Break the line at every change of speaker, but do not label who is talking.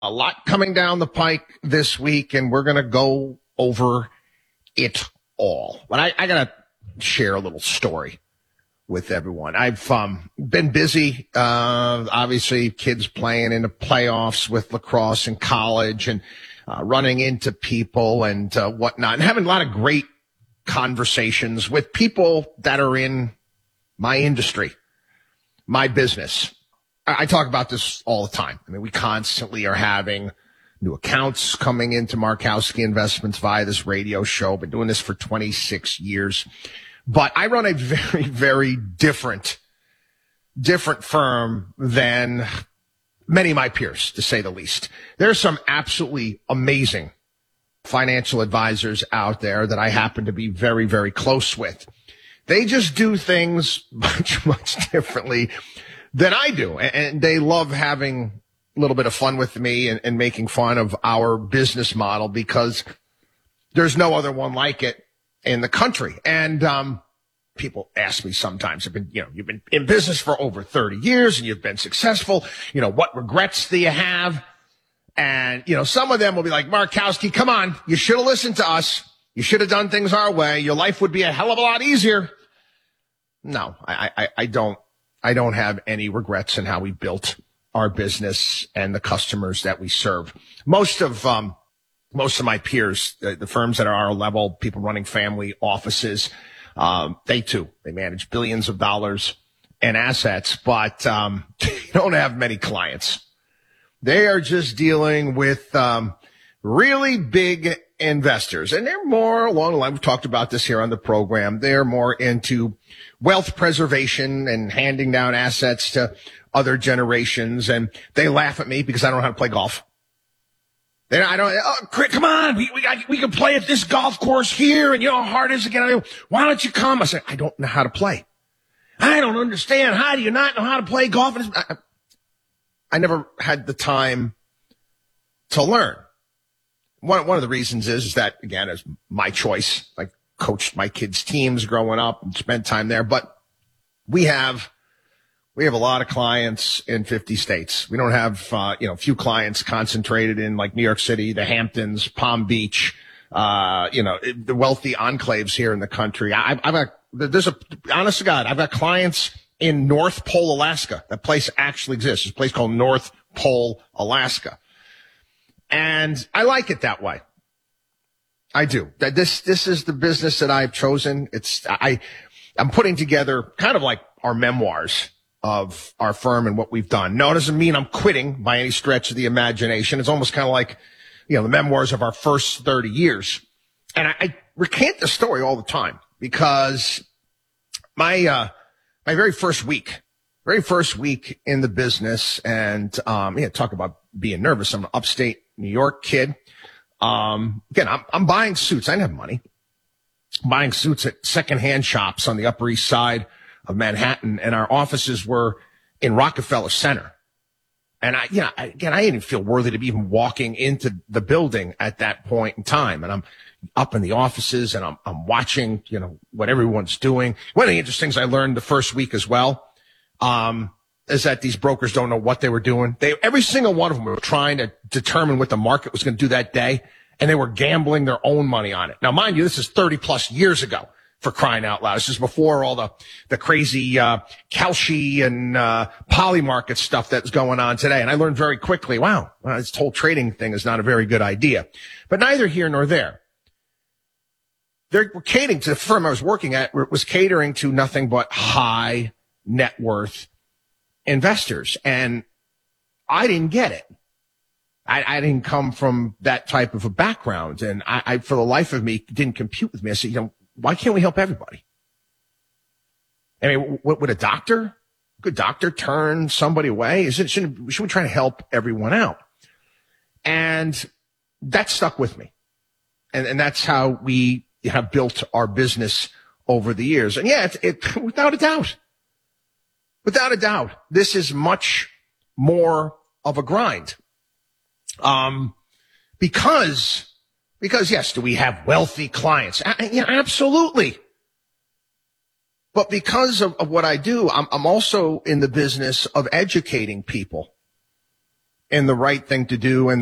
A lot coming down the pike this week, and we're going to go over it all. But I got to share a little story with everyone. I've been busy, obviously kids playing in the playoffs with lacrosse in college and running into people and whatnot, and having a lot of great conversations with people that are in my industry, my business. I talk about this all the time. I mean, we constantly are having new accounts coming into Markowski Investments via this radio show. Been doing this for 26 years. But I run a very, very different firm than many of my peers, to say the least. There are some absolutely amazing financial advisors out there that I happen to be very, very close with. They just do things much, much differently than I do. And they love having a little bit of fun with me and making fun of our business model because there's no other one like it in the country. And people ask me sometimes, you've been in business for over 30 years and you've been successful. What regrets do you have? And, some of them will be like, Markowski, come on. You should have listened to us. You should have done things our way. Your life would be a hell of a lot easier. No, I don't have any regrets in how we built our business and the customers that we serve. Most of my peers, the firms that are our level, people running family offices, they manage billions of dollars in assets, but they don't have many clients. They are just dealing with really big investors, and they're more along the line. We've talked about this here on the program. They're more into wealth preservation and handing down assets to other generations. And they laugh at me because I don't know how to play golf. Come on, we can play at this golf course here, and how hard it is to get out. Why don't you come? I said, I don't know how to play. I don't understand. How do you not know how to play golf? I never had the time to learn. One of the reasons is that, again, it's my choice. I coached my kids' teams growing up and spent time there. But we have a lot of clients in 50 states. We don't have, few clients concentrated in like New York City, the Hamptons, Palm Beach, the wealthy enclaves here in the country. Honest to God, I've got clients in North Pole, Alaska. That place actually exists. It's a place called North Pole, Alaska. And I like it that way. I do. This is the business that I've chosen. I'm putting together kind of like our memoirs of our firm and what we've done. No, it doesn't mean I'm quitting by any stretch of the imagination. It's almost kind of like, the memoirs of our first 30 years. And I recant the story all the time because my very first week in the business, and talk about being nervous. I'm an upstate New York kid. Again, I'm buying suits. I didn't have money. I'm buying suits at secondhand shops on the Upper East Side of Manhattan, and our offices were in Rockefeller Center. And I didn't feel worthy to be even walking into the building at that point in time. And I'm up in the offices and I'm watching, what everyone's doing. One of the interesting things I learned the first week as well, is that these brokers don't know what they were doing. Every single one of them were trying to determine what the market was going to do that day, and they were gambling their own money on it. Now, mind you, this is 30 plus years ago, for crying out loud. This is before all the crazy, Kalshi and, Polymarket stuff that's going on today. And I learned very quickly, wow, this whole trading thing is not a very good idea. But neither here nor there. They're catering to the firm I was working at, was catering to nothing but high net worth investors. And I didn't get it. I didn't come from that type of a background. And I for the life of me, didn't compute with me. I said, why can't we help everybody? I mean, would a good doctor turn somebody away? Should we try to help everyone out? And that stuck with me. And that's how we have built our business over the years. And yeah, without a doubt, this is much more of a grind. Because yes, do we have wealthy clients? Yeah, absolutely. But because of what I do, I'm also in the business of educating people and the right thing to do. And